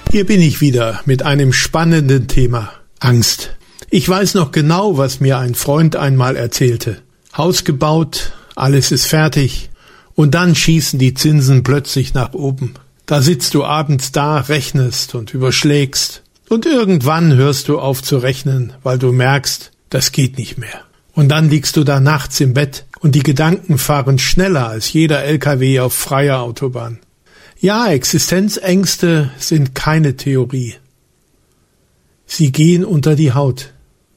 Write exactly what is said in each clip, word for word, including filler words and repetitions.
Hier bin ich wieder mit einem spannenden Thema: Angst. Ich weiß noch genau, was mir ein Freund einmal erzählte. Haus gebaut, alles ist fertig und dann schießen die Zinsen plötzlich nach oben. Da sitzt du abends da, rechnest und überschlägst und irgendwann hörst du auf zu rechnen, weil du merkst, das geht nicht mehr. Und dann liegst du da nachts im Bett und die Gedanken fahren schneller als jeder L K W auf freier Autobahn. Ja, Existenzängste sind keine Theorie. Sie gehen unter die Haut.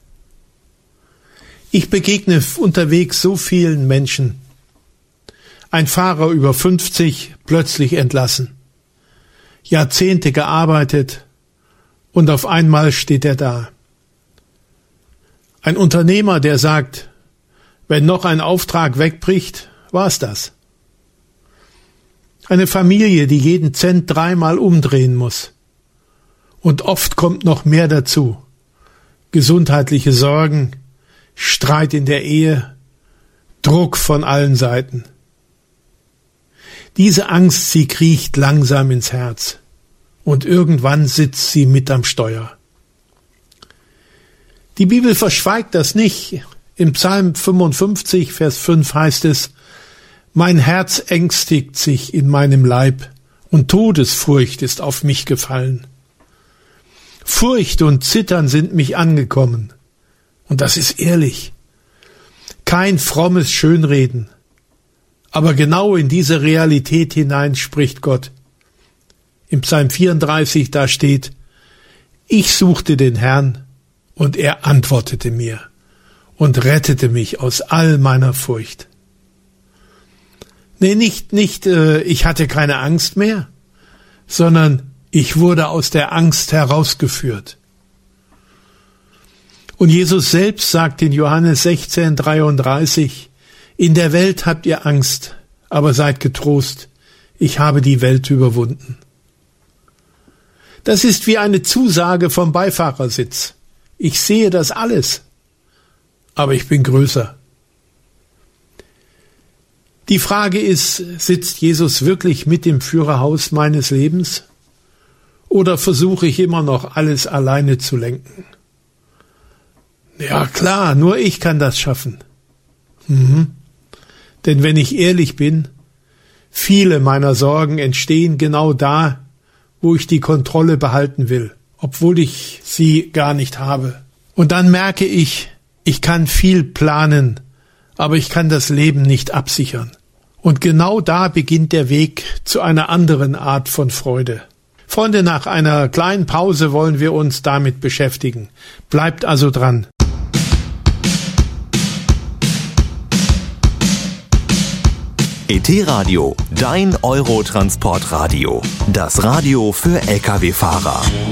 Ich begegne unterwegs so vielen Menschen. Ein Fahrer über fünfzig, plötzlich entlassen. Jahrzehnte gearbeitet und auf einmal steht er da. Ein Unternehmer, der sagt, wenn noch ein Auftrag wegbricht, war's das. Eine Familie, die jeden Cent dreimal umdrehen muss. Und oft kommt noch mehr dazu. Gesundheitliche Sorgen, Streit in der Ehe, Druck von allen Seiten. Diese Angst, sie kriecht langsam ins Herz. Und irgendwann sitzt sie mit am Steuer. Die Bibel verschweigt das nicht. Im Psalm fünfundfünfzig, Vers fünf heißt es: Mein Herz ängstigt sich in meinem Leib, und Todesfurcht ist auf mich gefallen. Furcht und Zittern sind mich angekommen. Und das ist ehrlich. Kein frommes Schönreden. Aber genau in diese Realität hinein spricht Gott. Im Psalm vierunddreißig, da steht: Ich suchte den Herrn, und er antwortete mir und rettete mich aus all meiner Furcht. Nee, nicht, nicht, äh, ich hatte keine Angst mehr, sondern ich wurde aus der Angst herausgeführt. Und Jesus selbst sagt in Johannes sechzehn, dreiunddreißig, in der Welt habt ihr Angst, aber seid getrost, ich habe die Welt überwunden. Das ist wie eine Zusage vom Beifahrersitz. Ich sehe das alles, aber ich bin größer. Die Frage ist, sitzt Jesus wirklich mit im Führerhaus meines Lebens? Oder versuche ich immer noch, alles alleine zu lenken? Ja klar, nur ich kann das schaffen. Mhm. Denn wenn ich ehrlich bin, viele meiner Sorgen entstehen genau da, wo ich die Kontrolle behalten will, obwohl ich sie gar nicht habe. Und dann merke ich, ich kann viel planen, aber ich kann das Leben nicht absichern. Und genau da beginnt der Weg zu einer anderen Art von Freude. Freunde, nach einer kleinen Pause wollen wir uns damit beschäftigen. Bleibt also dran. E T-Radio, dein Eurotransportradio. Das Radio für L K W-Fahrer.